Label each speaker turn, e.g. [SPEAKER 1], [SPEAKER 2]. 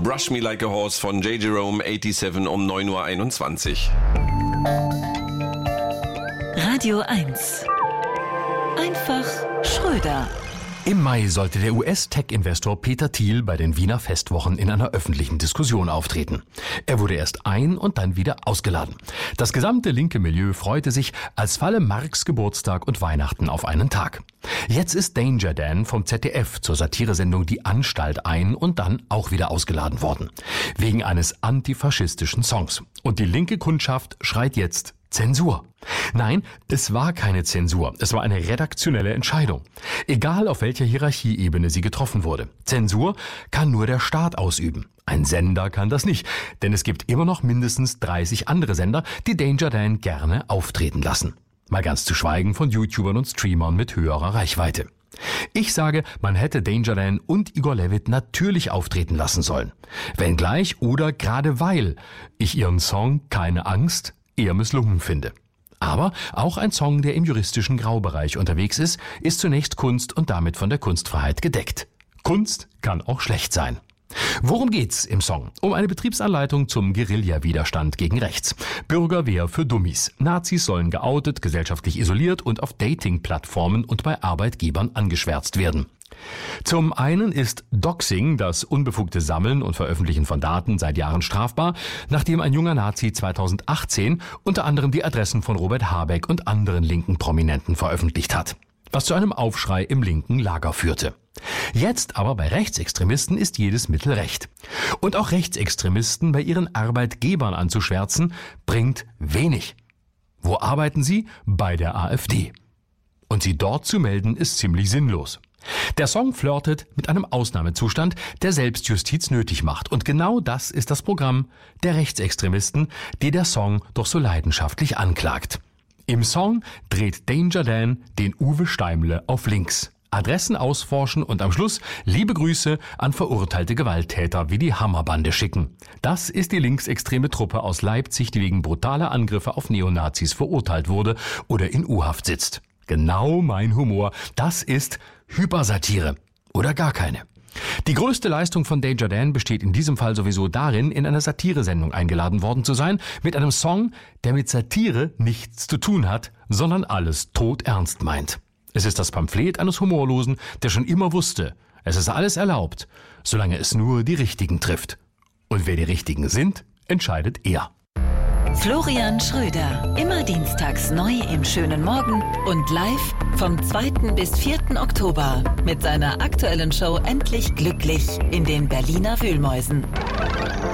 [SPEAKER 1] Brush Me Like a Horse von J. Jerome 87 um 9.21 Uhr.
[SPEAKER 2] Radio 1. Einfach Schröder.
[SPEAKER 3] Im Mai sollte der US-Tech-Investor Peter Thiel bei den Wiener Festwochen in einer öffentlichen Diskussion auftreten. Er wurde erst und dann wieder ausgeladen. Das gesamte linke Milieu freute sich, als falle Marx Geburtstag und Weihnachten auf einen Tag. Jetzt ist Danger Dan vom ZDF zur Satiresendung Die Anstalt und dann auch wieder ausgeladen worden. Wegen eines antifaschistischen Songs. Und die linke Kundschaft schreit jetzt Zensur. Nein, es war keine Zensur. Es war eine redaktionelle Entscheidung. Egal auf welcher Hierarchieebene sie getroffen wurde. Zensur kann nur der Staat ausüben. Ein Sender kann das nicht, denn es gibt immer noch mindestens 30 andere Sender, die Danger Dan gerne auftreten lassen. Mal ganz zu schweigen von YouTubern und Streamern mit höherer Reichweite. Ich sage, man hätte Danger Dan und Igor Levit natürlich auftreten lassen sollen. Wenngleich oder gerade weil ich ihren Song Keine Angst eher misslungen finde. Aber auch ein Song, der im juristischen Graubereich unterwegs ist zunächst Kunst und damit von der Kunstfreiheit gedeckt. Kunst kann auch schlecht sein. Worum geht's im Song? Um eine Betriebsanleitung zum Guerilla-Widerstand gegen rechts. Bürgerwehr für Dummies. Nazis sollen geoutet, gesellschaftlich isoliert und auf Dating-Plattformen und bei Arbeitgebern angeschwärzt werden. Zum einen ist Doxing, das unbefugte Sammeln und Veröffentlichen von Daten, seit Jahren strafbar, nachdem ein junger Nazi 2018 unter anderem die Adressen von Robert Habeck und anderen linken Prominenten veröffentlicht hat, was zu einem Aufschrei im linken Lager führte. Jetzt aber bei Rechtsextremisten ist jedes Mittel recht. Und auch Rechtsextremisten bei ihren Arbeitgebern anzuschwärzen, bringt wenig. Wo arbeiten sie? Bei der AfD. Und sie dort zu melden, ist ziemlich sinnlos. Der Song flirtet mit einem Ausnahmezustand, der Selbstjustiz nötig macht. Und genau das ist das Programm der Rechtsextremisten, die der Song doch so leidenschaftlich anklagt. Im Song dreht Danger Dan den Uwe Steimle auf links. Adressen ausforschen und am Schluss liebe Grüße an verurteilte Gewalttäter wie die Hammerbande schicken. Das ist die linksextreme Truppe aus Leipzig, die wegen brutaler Angriffe auf Neonazis verurteilt wurde oder in U-Haft sitzt. Genau mein Humor. Das ist Hypersatire. Oder gar keine. Die größte Leistung von Danger Dan besteht in diesem Fall sowieso darin, in einer Satiresendung eingeladen worden zu sein, mit einem Song, der mit Satire nichts zu tun hat, sondern alles todernst meint. Es ist das Pamphlet eines Humorlosen, der schon immer wusste, es ist alles erlaubt, solange es nur die Richtigen trifft. Und wer die Richtigen sind, entscheidet er.
[SPEAKER 2] Florian Schröder, immer dienstags neu im schönen Morgen und live vom 2. bis 4. Oktober mit seiner aktuellen Show Endlich Glücklich in den Berliner Wühlmäusen.